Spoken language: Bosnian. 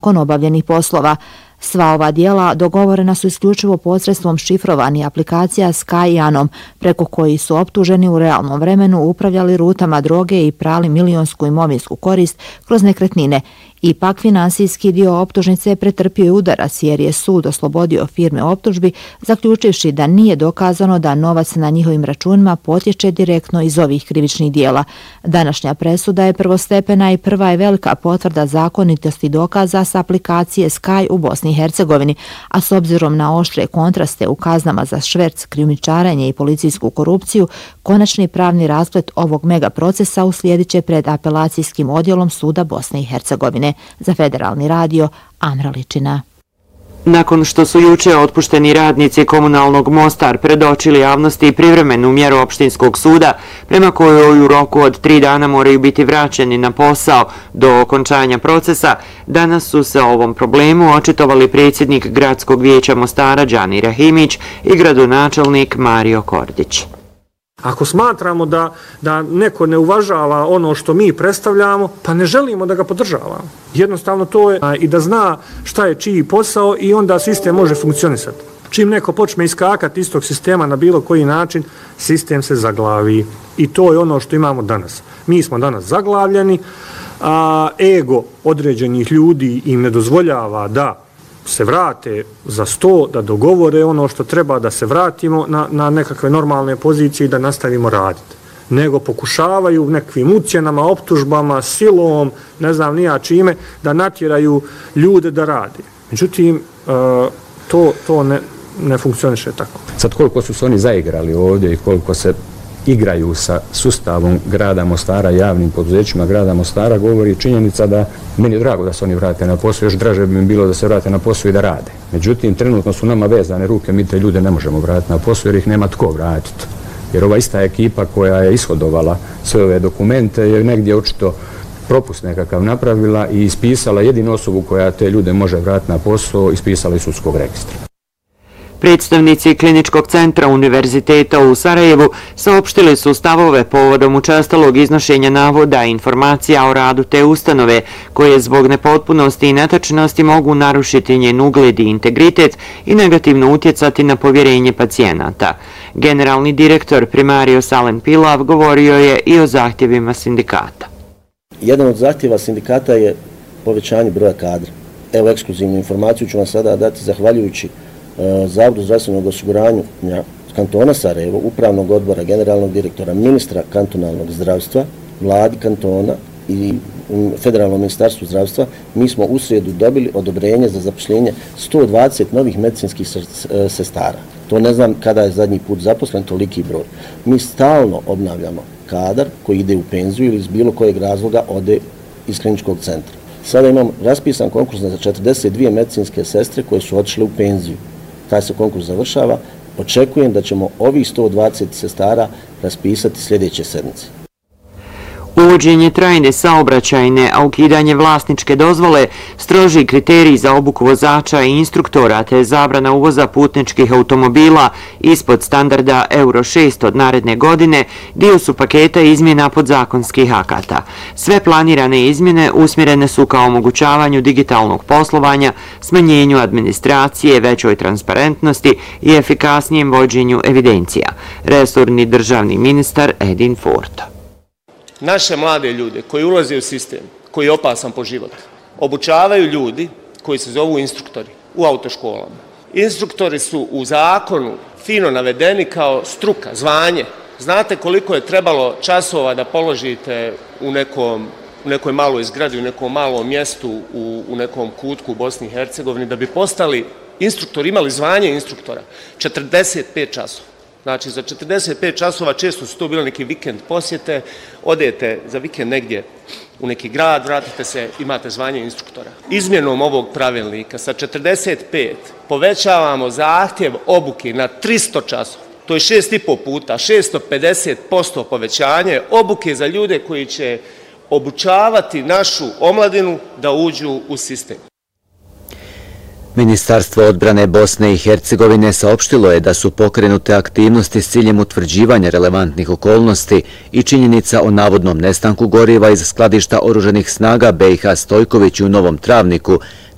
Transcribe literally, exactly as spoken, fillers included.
nakon obavljenih poslova. Sva ova dijela dogovorena su isključivo posredstvom šifrovanih aplikacija Sky i Anom, preko koji su optuženi u realnom vremenu upravljali rutama droge i prali milionsku imovinsku korist kroz nekretnine. Ipak finansijski dio optužnice pretrpio je udarac jer je sud oslobodio firme optužbi, zaključivši da nije dokazano da novac na njihovim računima potječe direktno iz ovih krivičnih dijela. Današnja presuda je prvostepena i prva je velika potvrda zakonitosti dokaza s aplikacije Sky u Bosni i Hercegovini, a s obzirom na oštre kontraste u kaznama za šverc, krijumčarenje i policijsku korupciju, konačni pravni rasplet ovog mega procesa uslijedit će pred apelacijskim odjelom suda Bosne i Hercegovine. Za Federalni radio, Amra Ličina. Nakon što su juče otpušteni radnici komunalnog Mostar predočili javnosti privremenu mjeru opštinskog suda, prema kojoj u roku od tri dana moraju biti vraćeni na posao do okončanja procesa, danas su se o ovom problemu očitovali predsjednik Gradskog vijeća Mostara Đani Rahimić i gradonačelnik Mario Kordić. Ako smatramo da, da neko ne uvažava ono što mi predstavljamo, pa ne želimo da ga podržavamo. Jednostavno to je i da zna šta je čiji posao i onda sistem može funkcionisati. Čim neko počne iskakati iz tog sistema na bilo koji način, sistem se zaglavi. I to je ono što imamo danas. Mi smo danas zaglavljeni, a ego određenih ljudi im ne dozvoljava da se vrate za sto, da dogovore ono što treba da se vratimo na, na nekakve normalne pozicije i da nastavimo raditi. Nego pokušavaju nekakvim ucjenama, optužbama, silom, ne znam nija čime, da natjeraju ljude da rade. Međutim, to, to ne, ne funkcioniše tako. Sad koliko su se oni zaigrali ovdje i koliko se igraju sa sustavom grada Mostara, javnim poduzećima grada Mostara, govori činjenica da meni je drago da se oni vrate na posao, još draže bi mi bilo da se vrate na posao i da rade. Međutim, trenutno su nama vezane ruke, mi te ljude ne možemo vratiti na posao jer ih nema tko vratiti. Jer ova ista ekipa koja je ishodovala sve ove dokumente je negdje očito propust nekakav napravila i ispisala jedinu osobu koja te ljude može vratiti na posao, ispisala iz sudskog registra. Predstavnici Kliničkog centra Univerziteta u Sarajevu saopštili su stavove povodom učestalog iznošenja navoda i informacija o radu te ustanove, koje zbog nepotpunosti i netačnosti mogu narušiti njen ugled i integritet i negativno utjecati na povjerenje pacijenata. Generalni direktor Primario Salen Pilav govorio je i o zahtjevima sindikata. Jedan od zahtjeva sindikata je povećanje broja kadra. Evo, ekskluzivnu informaciju ću vam sada dati zahvaljujući Zavodu zdravstvenog osiguranja kantona Sarajevo, upravnog odbora, generalnog direktora, ministra kantonalnog zdravstva, vladi kantona i Federalnom ministarstvu zdravstva, mi smo u srijedu dobili odobrenje za zaposlenje sto dvadeset novih medicinskih sestara. To ne znam kada je zadnji put zaposlen toliki broj. Mi stalno obnavljamo kadar koji ide u penziju ili iz bilo kojeg razloga ode iz kliničkog centra. Sada imam raspisan konkurs za četrdeset dvije medicinske sestre koje su otišle u penziju. Taj se konkurs završava. Očekujem da ćemo ovih sto dvadeset sestara raspisati sljedeće sedmice. Uvođenje trajne saobraćajne, a ukidanje vlasničke dozvole, stroži kriteriji za obuku vozača i instruktora te zabrana uvoza putničkih automobila ispod standarda Euro šest od naredne godine dio su paketa izmjena podzakonskih akata. Sve planirane izmjene usmjerene su ka omogućavanju digitalnog poslovanja, smanjenju administracije, većoj transparentnosti i efikasnijem vođenju evidencija. Resorni državni ministar Edin Furto. Naše mlade ljude koji ulaze u sistem, koji je opasan po život, obučavaju ljudi koji se zovu instruktori u autoškolama. Instruktori su u zakonu fino navedeni kao struka, zvanje. Znate koliko je trebalo časova da položite u nekom, u nekoj maloj zgradi, u nekom malom mjestu, u, u nekom kutku u Bosni i Hercegovini da bi postali instruktori, imali zvanje instruktora? četrdeset pet časova. Znači, za četrdeset pet časova često su to bili neki vikend posjete, odete za vikend negdje u neki grad, vratite se, imate zvanje instruktora. Izmjenom ovog pravilnika sa četrdeset pet povećavamo zahtjev obuke na tristo časova. To je šest i po puta, šesto pedeset posto povećanje obuke za ljude koji će obučavati našu omladinu da uđu u sistem. Ministarstvo odbrane Bosne i Hercegovine saopštilo je da su pokrenute aktivnosti s ciljem utvrđivanja relevantnih okolnosti i činjenica o navodnom nestanku goriva iz skladišta oružanih snaga B i H Stojković u Novom Travniku,